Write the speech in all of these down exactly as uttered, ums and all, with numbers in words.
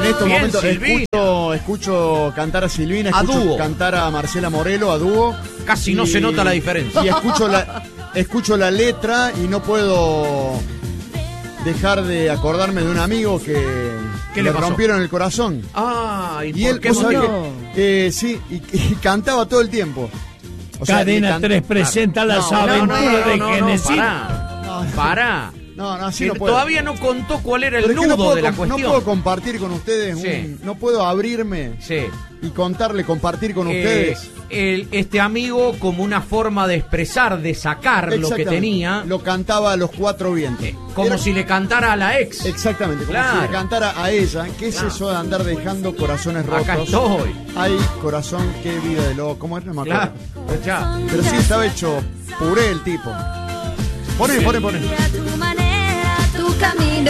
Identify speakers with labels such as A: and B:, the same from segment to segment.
A: estos
B: Bien,
A: momentos
B: Silvina.
A: escucho, escucho cantar a Silvina,
B: A
A: escucho
B: dúo.
A: cantar a Marcela Morelo a dúo.
B: Casi no se nota la diferencia.
A: Y escucho la, escucho la letra y no puedo dejar de acordarme de un amigo que
B: ¿Qué
A: le
B: le pasó?
A: rompieron el corazón.
B: Ah, ¿y,
A: Y
B: por
A: él,
B: qué
A: vos sabés
B: motivo?
A: que, eh, sí, y, y cantaba todo el tiempo. O sea,
C: Cadena
A: le can-
C: tres presenta
A: No,
C: las
A: no, no,
C: aventuras
B: no,
C: de
B: no, no,
C: Genesis.
B: pará,
A: No,
B: pará.
A: No, no, así
B: Que
A: no puedo.
B: todavía no contó cuál era el
A: Pero es que
B: nudo
A: no puedo
B: de la
A: com-
B: cuestión.
A: No puedo compartir con ustedes,
B: Sí.
A: un- no puedo abrirme
B: Sí.
A: y contarle, compartir con
B: Eh,
A: ustedes.
B: el- este amigo, como una forma de expresar, de sacar lo que
A: Exactamente.
B: tenía,
A: Lo cantaba a los cuatro vientos.
B: eh, como
A: Era-
B: si le cantara a la ex.
A: Exactamente, como
B: Claro.
A: si le cantara a ella. ¿Qué es
B: Claro.
A: eso de andar dejando corazones rotos?
B: Acá estoy.
A: Ay, corazón, qué vida de loco. ¿Cómo era? No me acuerdo.
B: Claro, ya.
A: Pero sí estaba hecho puré el tipo. Poné, poné, poné.
D: A tu manera, tu camino.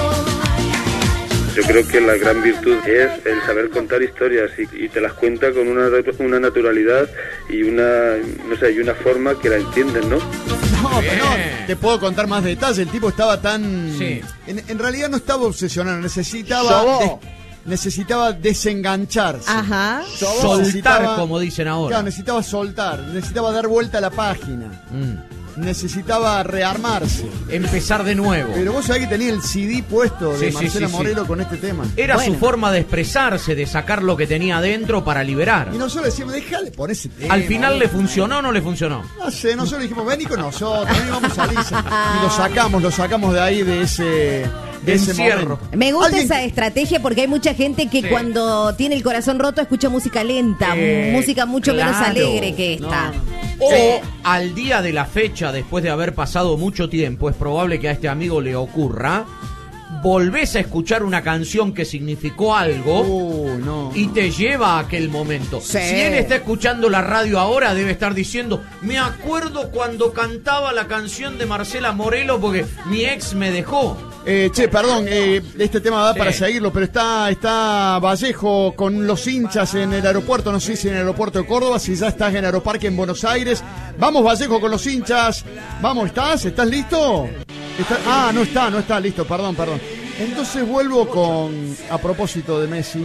E: Yo creo que la gran virtud es el saber contar historias y, y te las cuenta con una, una naturalidad y una, no sé, y una forma que la entienden, ¿no?
A: No,
B: Bien.
A: pero no, te puedo contar más detalles. El tipo estaba tan...
B: Sí.
A: En, en realidad no estaba obsesionado, necesitaba...
F: Sobó.
A: des- necesitaba desengancharse.
G: Ajá.
B: Soltar,
A: Necesitaba-
B: como dicen ahora.
A: Claro, necesitaba soltar, necesitaba dar vuelta a la página,
B: Mm.
A: necesitaba rearmarse.
B: Empezar de nuevo.
A: Pero vos sabés que tenía el C D puesto de
B: Sí, sí,
A: Marcela
B: sí, sí.
A: Morelo con este tema.
B: Era
G: Bueno.
B: su forma de expresarse, de sacar lo que tenía adentro para liberar.
A: Y nosotros decíamos, déjale poner ese tema.
B: Al final le
A: boludo".
B: funcionó o no le funcionó.
A: No sé, nosotros dijimos, vení con nosotros, vení, vamos a salir. Y lo sacamos, lo sacamos de ahí, de ese... De ese
B: Encierro.
A: momento.
G: Me gusta
A: Alguien
G: esa
A: que-
G: estrategia porque hay mucha gente que
B: Sí.
G: cuando tiene el corazón roto escucha música lenta,
B: Eh,
G: música mucho menos
B: claro.
G: alegre que esta.
A: No, no.
B: O
A: Sí.
B: al día de la fecha, después de haber pasado mucho tiempo, es probable que a este amigo le ocurra, volvés a escuchar una canción que significó algo
A: Uh, no.
B: y te lleva a aquel momento.
G: Sí.
B: Si él está escuchando la radio ahora, debe estar diciendo, me acuerdo cuando cantaba la canción de Marcela Morelo porque mi ex me dejó.
A: Eh, che, perdón, eh, este tema da
B: Sí.
A: para seguirlo, pero está, está Vallejo con los hinchas en el aeropuerto, no sé si en el aeropuerto de Córdoba, si ya estás en Aeroparque en Buenos Aires. Vamos, Vallejo, con los hinchas. Vamos, ¿estás? ¿Estás listo? ¿Está? Ah, no está, no está listo, perdón, perdón. Entonces vuelvo con, a propósito de Messi,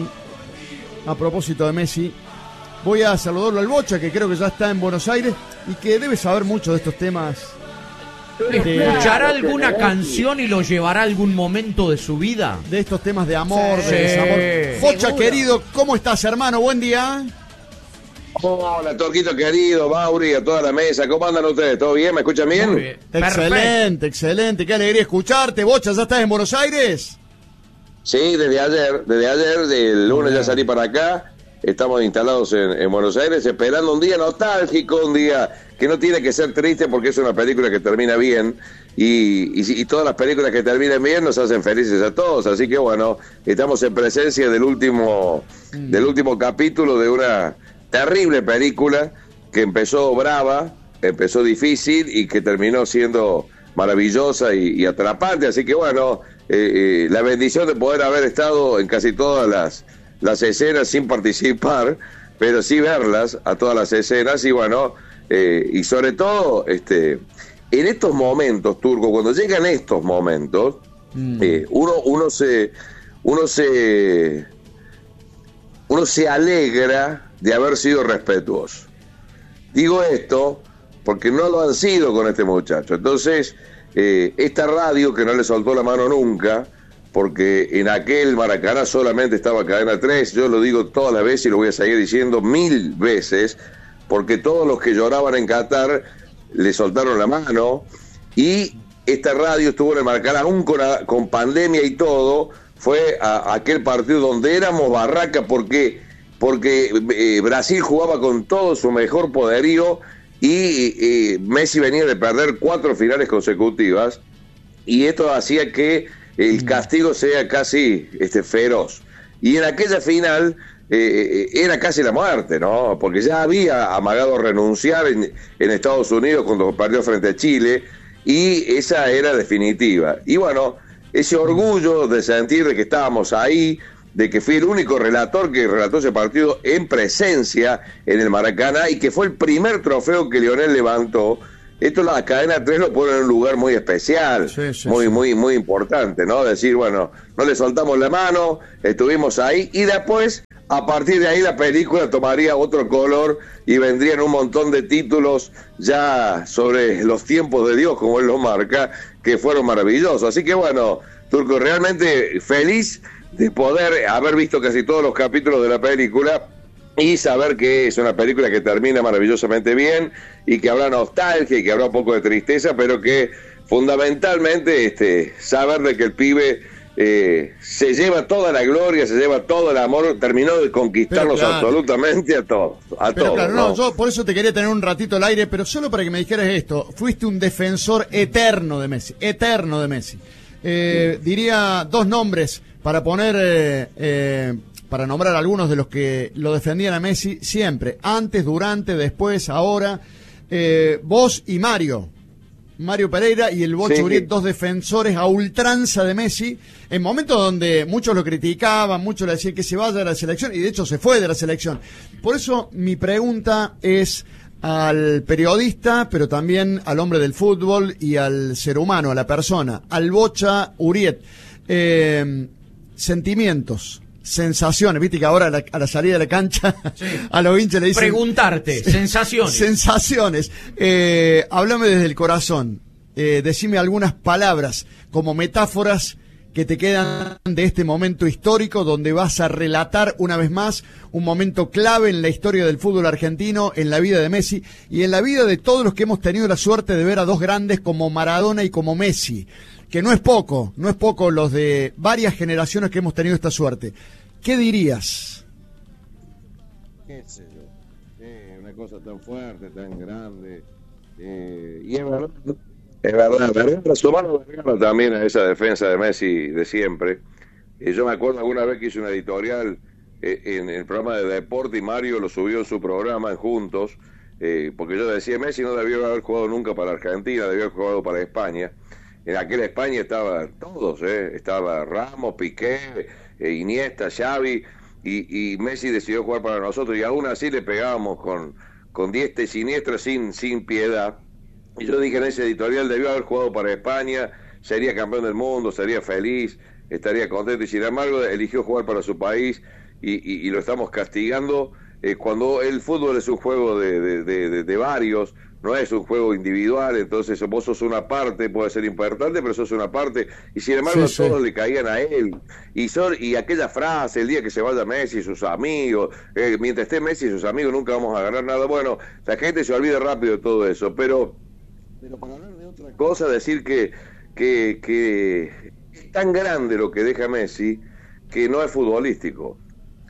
A: a propósito de Messi, voy a saludarlo al Bocha, que creo que ya está en Buenos Aires y que debe saber mucho de estos temas. de-
B: ¿Escuchará alguna canción y lo llevará a algún momento de su vida?
A: de estos temas de amor,
B: Sí.
A: de desamor. Bocha,
G: Seguro.
A: querido, ¿cómo estás, hermano? Buen día.
F: Hola, Torquito querido, Mauri, a toda la mesa. ¿Cómo andan ustedes? ¿Todo bien? ¿Me escuchan bien?
B: Muy bien. Perfecto.
A: Excelente, excelente. Qué alegría escucharte. Bocha, ¿ya estás en Buenos Aires?
F: Sí, desde ayer. Desde ayer, el lunes ya salí para acá. Estamos instalados en, en Buenos Aires esperando un día nostálgico, un día que no tiene que ser triste porque es una película que termina bien y, y, y todas las películas que terminan bien nos hacen felices a todos. Así que bueno, estamos en presencia del último, del último capítulo de una terrible película que empezó brava, empezó difícil y que terminó siendo maravillosa y, y atrapante. Así que bueno, eh, eh, la bendición de poder haber estado en casi todas las, las escenas sin participar, pero sí verlas a todas las escenas y bueno, eh, y sobre todo este en estos momentos, Turco, cuando llegan estos momentos, mm. eh, uno, uno se uno se uno se alegra de haber sido respetuoso. Digo esto porque no lo han sido con este muchacho. Entonces, eh, esta radio que no le soltó la mano nunca, porque en aquel Maracaná solamente estaba Cadena tres, yo lo digo todas las veces y lo voy a seguir diciendo mil veces, porque todos los que lloraban en Qatar le soltaron la mano, y esta radio estuvo en el Maracaná aún con, con pandemia y todo, fue a, a aquel partido donde éramos barraca porque, porque eh, Brasil jugaba con todo su mejor poderío y eh, Messi venía de perder cuatro finales consecutivas y esto hacía que el castigo sea casi este, feroz. Y en aquella final eh, era casi la muerte, ¿no? Porque ya había amagado renunciar en, en Estados Unidos cuando perdió frente a Chile y esa era definitiva. Y bueno, ese orgullo de sentir de que estábamos ahí, de que fui el único relator que relató ese partido en presencia en el Maracaná y que fue el primer trofeo que Lionel levantó, esto la cadena tres lo pone en un lugar muy especial,
A: sí, sí,
F: muy,
A: sí.
F: muy, muy importante, ¿no? Decir, bueno, no le soltamos la mano, estuvimos ahí, y después, a partir de ahí, la película tomaría otro color y vendrían un montón de títulos ya sobre los tiempos de Dios, como él lo marca, que fueron maravillosos. Así que bueno, Turco, realmente feliz de poder haber visto casi todos los capítulos de la película y saber que es una película que termina maravillosamente bien y que habrá nostalgia y que habrá un poco de tristeza, pero que fundamentalmente este, saber de que el pibe eh, se lleva toda la gloria, se lleva todo el amor, terminó de conquistarnos
A: Pero claro.
F: absolutamente a todos, a
A: Pero
F: todos.
A: claro, no,
F: ¿no?
A: yo por eso te quería tener un ratito al aire, pero solo para que me dijeras esto. Fuiste un defensor eterno de Messi, eterno de Messi. Eh, diría dos nombres para poner, eh, eh, para nombrar algunos de los que lo defendían a Messi siempre, antes, durante, después, ahora. Eh, vos y Mario. Mario Pereira y el Bocho
F: Sí.
A: Uriet, dos defensores a ultranza de Messi, en momentos donde muchos lo criticaban, muchos le decían que se vaya de la selección, y de hecho se fue de la selección. Por eso mi pregunta es al periodista, pero también al hombre del fútbol y al ser humano, a la persona, al Bocha Uriet. Eh, sentimientos, sensaciones, viste que ahora a la, a la salida de la cancha
B: Sí.
A: a los hinchas le dicen...
B: Preguntarte, sensaciones.
A: Sensaciones. Eh, háblame desde el corazón. Eh, decime algunas palabras como metáforas que te quedan de este momento histórico donde vas a relatar una vez más un momento clave en la historia del fútbol argentino, en la vida de Messi y en la vida de todos los que hemos tenido la suerte de ver a dos grandes como Maradona y como Messi, que no es poco, no es poco los de varias generaciones que hemos tenido esta suerte. ¿Qué dirías?
F: Qué sé yo, eh, una cosa tan fuerte, tan grande, eh, y es verdad, es verdad, Vergara, sumando Vergara también a esa defensa de Messi de siempre. Eh, yo me acuerdo alguna vez que hice una editorial eh, en el programa de deporte y Mario lo subió en su programa en Juntos, eh, porque yo decía, Messi no debió haber jugado nunca para Argentina, debió haber jugado para España. En aquella España estaban todos, eh, estaba Ramos, Piqué, eh, Iniesta, Xavi, y, y Messi decidió jugar para nosotros, y aún así le pegábamos con, con diestra y siniestra sin, sin piedad. Y yo dije en ese editorial, debió haber jugado para España, sería campeón del mundo, sería feliz, estaría contento, y sin embargo eligió jugar para su país, y, y, y lo estamos castigando, eh, cuando el fútbol es un juego de, de, de, de, de varios, no es un juego individual, entonces vos sos una parte, puede ser importante, pero sos una parte, y sin embargo
A: Sí, sí.
F: todos le caían a él, y son, y aquella frase, el día que se vaya Messi y sus amigos, eh, mientras esté Messi y sus amigos nunca vamos a ganar nada, bueno, la gente se olvida rápido de todo eso, pero, pero para hablar de otra cosa, decir que, que, que es tan grande lo que deja Messi, que no es futbolístico.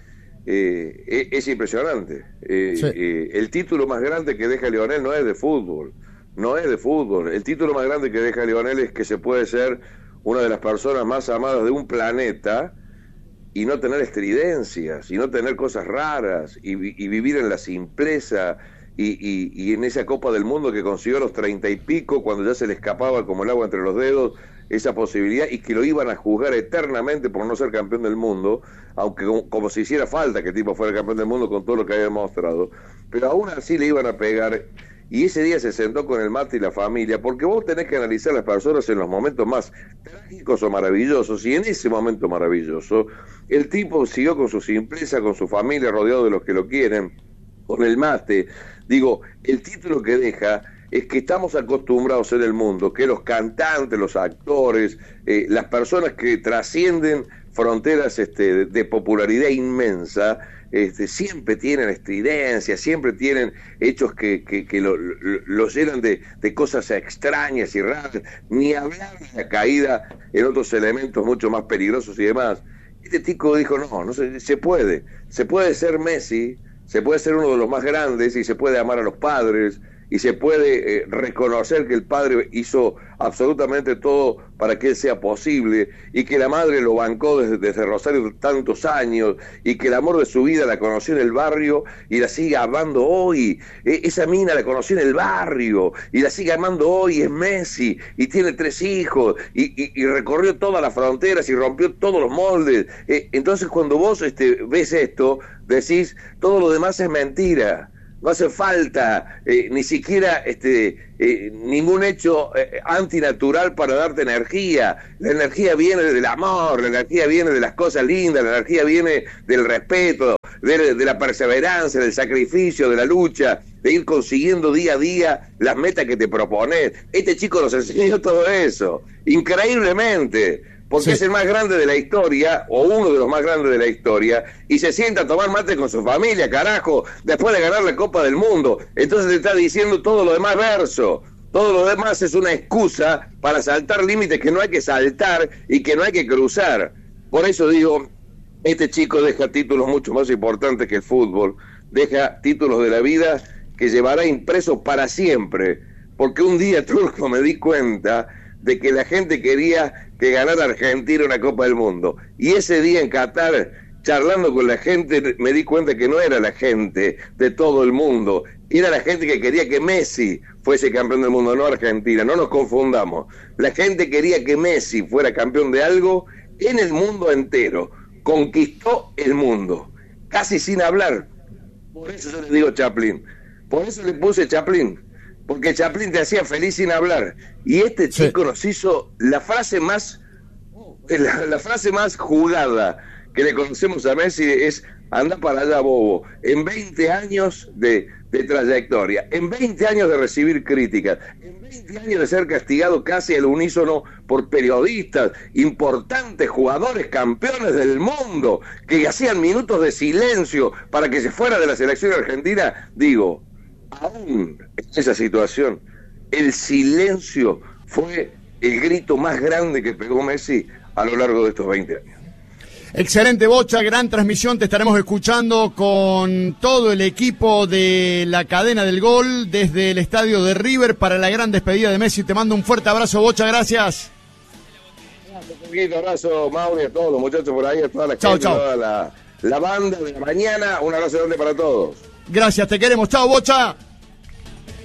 F: Eh, es, es impresionante. Eh,
A: Sí.
F: eh, el título más grande que deja Lionel no es de fútbol, no es de fútbol. El título más grande que deja Lionel es que se puede ser una de las personas más amadas de un planeta y no tener estridencias, y no tener cosas raras, y, y vivir en la simpleza, y, y, y en esa Copa del Mundo que consiguió a los treinta y pico, cuando ya se le escapaba como el agua entre los dedos, esa posibilidad, y que lo iban a juzgar eternamente por no ser campeón del mundo, aunque como, como si hiciera falta que el tipo fuera campeón del mundo con todo lo que había demostrado, pero aún así le iban a pegar, y ese día se sentó con el mate y la familia, porque vos tenés que analizar a las personas en los momentos más trágicos o maravillosos, y en ese momento maravilloso, el tipo siguió con su simpleza, con su familia, rodeado de los que lo quieren, con el mate. Digo, el título que deja es que estamos acostumbrados en el mundo, que los cantantes, los actores, eh, las personas que trascienden fronteras este, de, de popularidad inmensa, este, siempre tienen estridencias, siempre tienen hechos que, que, que lo, lo, lo llenan de, de cosas extrañas y raras, ni hablar de la caída en otros elementos mucho más peligrosos y demás. Este tipo dijo, no, no se, se puede, se puede ser Messi, se puede ser uno de los más grandes y se puede amar a los padres, y se puede eh, reconocer que el padre hizo absolutamente todo para que él sea posible, y que la madre lo bancó desde, desde Rosario tantos años, y que el amor de su vida la conoció en el barrio y la sigue amando hoy. E- esa mina la conoció en el barrio y la sigue amando hoy, es Messi, y tiene tres hijos, y, y, y recorrió todas las fronteras y rompió todos los moldes. Eh, entonces cuando vos este, ves esto, decís, todo lo demás es mentira. no hace falta eh, ni siquiera este, eh, ningún hecho eh, antinatural para darte energía. La energía viene del amor, la energía viene de las cosas lindas, la energía viene del respeto, de, de la perseverancia, del sacrificio, de la lucha, de ir consiguiendo día a día las metas que te propones. Este chico nos enseñó todo eso, increíblemente, porque sí. es el más grande de la historia, o uno de los más grandes de la historia, y se sienta a tomar mate con su familia, carajo, después de ganar la Copa del Mundo. Entonces te está diciendo todo lo demás verso, todo lo demás es una excusa para saltar límites que no hay que saltar y que no hay que cruzar. Por eso digo, este chico deja títulos mucho más importantes que el fútbol, deja títulos de la vida que llevará impresos para siempre, porque un día, Turco, me di cuenta de que la gente quería que ganara Argentina una Copa del Mundo, y ese día en Qatar, charlando con la gente, me di cuenta que no era la gente de todo el mundo, era la gente que quería que Messi fuese campeón del mundo, no Argentina, no nos confundamos. La gente quería que Messi fuera campeón de algo en el mundo entero, conquistó el mundo, casi sin hablar. Por eso yo le digo Chaplin, por eso le puse Chaplin, porque Chaplin te hacía feliz sin hablar, y este chico sí. nos hizo la frase más la, la frase más jugada que le conocemos a Messi es: anda para allá, bobo. En veinte años de, de trayectoria, en veinte años de recibir críticas, en veinte años de ser castigado casi al unísono por periodistas, importantes jugadores, campeones del mundo, que hacían minutos de silencio para que se fuera de la selección argentina, digo, aún en esa situación, el silencio fue el grito más grande que pegó Messi a lo largo de estos veinte años.
A: Excelente, Bocha, gran transmisión, te estaremos escuchando con todo el equipo de la cadena del gol desde el estadio de River para la gran despedida de Messi. Te mando un fuerte abrazo, Bocha, gracias.
F: Un poquito abrazo, Mauri, a todos los muchachos por ahí, a toda la
A: chau,
F: gente,
A: chau.
F: toda la, la banda de la mañana, un abrazo grande para todos.
A: Gracias, te queremos, chao, Bocha.